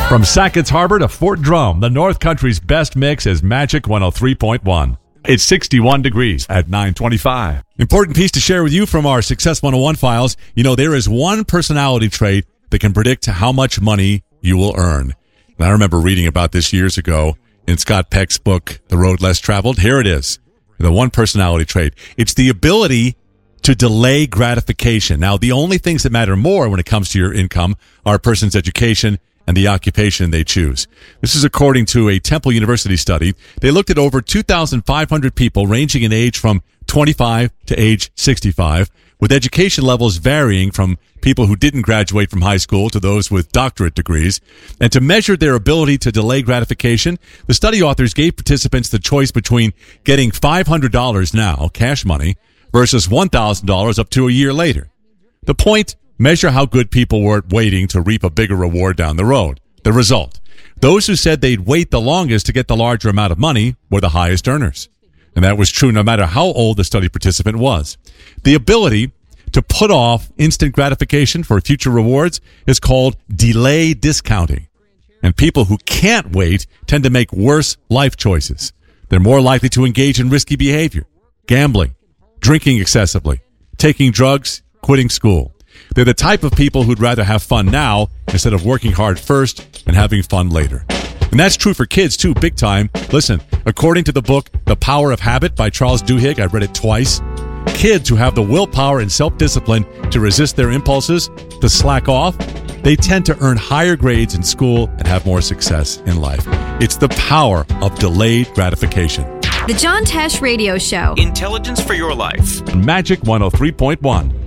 From Sackett's Harbor to Fort Drum, the North Country's best mix is Magic 103.1. It's 61 degrees at 9:25. Important piece to share with you from our Success 101 files. You know, there is one personality trait that can predict how much money you will earn. And I remember reading about this years ago in Scott Peck's book, The Road Less Traveled. Here it is. The one personality trait. It's the ability to delay gratification. Now, the only things that matter more when it comes to your income are a person's education and the occupation they choose. This is according to a Temple University study. They looked at over 2,500 people ranging in age from 25 to age 65, with education levels varying from people who didn't graduate from high school to those with doctorate degrees. And to measure their ability to delay gratification, the study authors gave participants the choice between getting $500 now, cash money, versus $1,000 up to a year later. The point: measure how good people were at waiting to reap a bigger reward down the road. The result: those who said they'd wait the longest to get the larger amount of money were the highest earners. And that was true no matter how old the study participant was. The ability to put off instant gratification for future rewards is called delay discounting. And people who can't wait tend to make worse life choices. They're more likely to engage in risky behavior, gambling, drinking excessively, taking drugs, quitting school. They're the type of people who'd rather have fun now instead of working hard first and having fun later. And that's true for kids, too, big time. Listen, according to the book, The Power of Habit by Charles Duhigg, I've read it twice, kids who have the willpower and self-discipline to resist their impulses, to slack off, they tend to earn higher grades in school and have more success in life. It's the power of delayed gratification. The John Tesh Radio Show. Intelligence for your life. Magic 103.1.